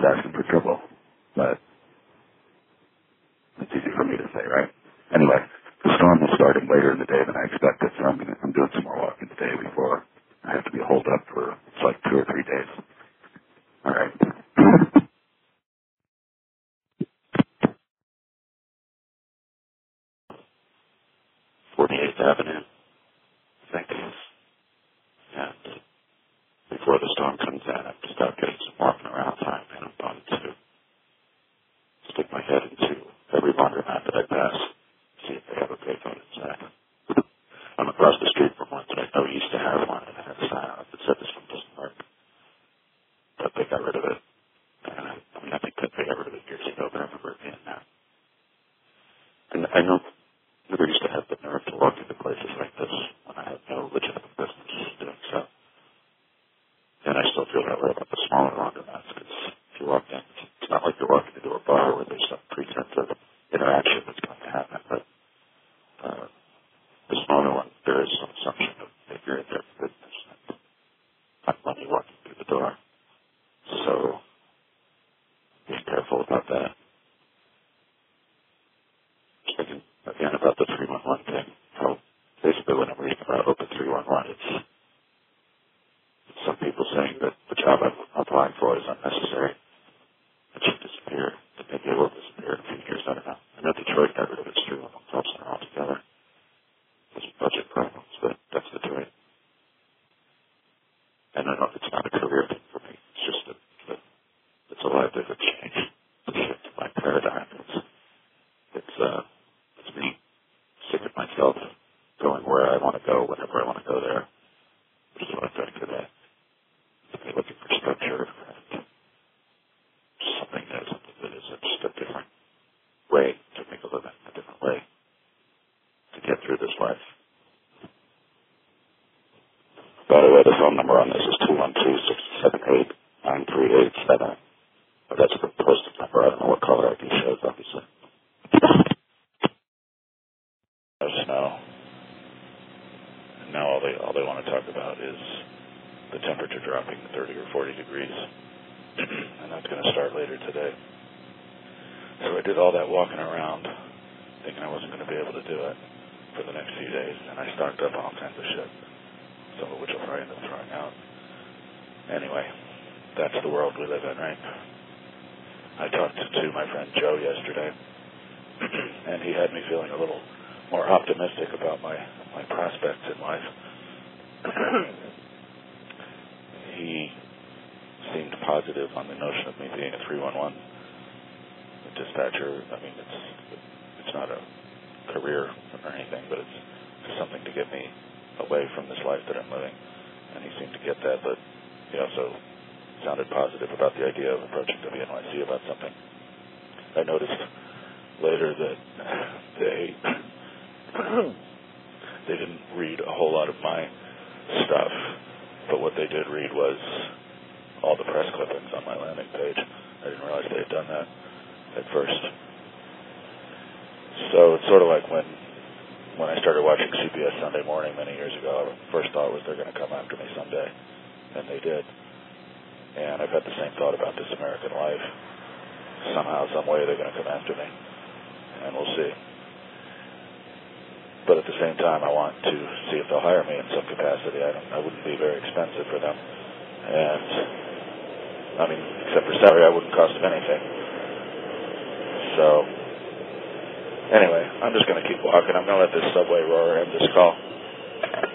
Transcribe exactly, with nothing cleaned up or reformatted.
asking for trouble, but it's easy for me to say, right? Anyway, the storm is starting later in the day than I expected, so I'm, gonna, I'm doing some more walking today before I have to be holed up for it's like two or three days. All right. forty-eighth Avenue, I think it is. And before the storm comes in, I have to start getting some walking around time, and I'm going to stick my head into every laundromat that I pass, see if they have a payphone inside. I'm across the street from one that I know used to have one, and it had a sign on it that said this one doesn't work. But they got rid of it. And I, I mean, I think that they got rid of it years ago, but I remember it being there. And I know never used to have the nerve to walk into places like this when I had no legitimate business doing so. And I still feel that way about the smaller laundromats, because if you walk in, it's not like you're walking into a bar where there's some pretense of interaction that's going to happen, but uh, the smaller one, there is some assumption of if you're in there for business and not money walking through the door. So, being careful about that. Just thinking again about the three one one thing. How basically when I'm reading about Open three one one, it's some people saying that the job I'm applying for is unnecessary. It should disappear. That maybe it will disappear in a few years. I don't know. I know Detroit got rid of its three one one call center altogether. There's budget problems, but that's Detroit. And I know it's not a career thing for me. It's just that, that it's a livelihood change. It's a shift in my paradigm. It's, it's, uh, it's me sick of myself going where I want to go, whenever I want to go there, which is what I'm doing today. I'm looking for structure and something that, something that is just a different way to make a living, a different way to get through this life. By the way, the phone number on this is two one two, six seven eight, nine three eight seven. But that's the posted number. I don't know what caller I D shows, obviously. No snow. And now all they, all they want to talk about is the temperature dropping to thirty or forty degrees. And that's going to start later today. So I did all that walking around thinking I wasn't going to be able to do it for the next few days. And I stocked up on all kinds of shit, some of which I'll probably end up throwing out. Anyway, that's the world we live in, right? I talked to my friend Joe yesterday, and he had me feeling a little more optimistic about my, my prospects in life. He seemed positive on the notion of me being a three one one dispatcher. I mean, it's it's not a career or anything, but it's just something to get me away from this life that I'm living. And he seemed to get that, but he also sounded positive about the idea of approaching W N Y C about something. I noticed later that they they didn't read a whole lot of my stuff, but what they did read was all the press clippings on my landing page. I didn't realize they had done that at first. So it's sort of like when when I started watching C B S Sunday Morning many years ago. First thought was they're going to come after me someday, and they did. And I've had the same thought about This American Life. Somehow, some way, they're going to come after me, and we'll see. But at the same time, I want to see if they'll hire me in some capacity. I, don't, I wouldn't be very expensive for them, and I mean, except for salary, I wouldn't cost them anything. So, anyway, I'm just going to keep walking. I'm going to let this subway roar end this call.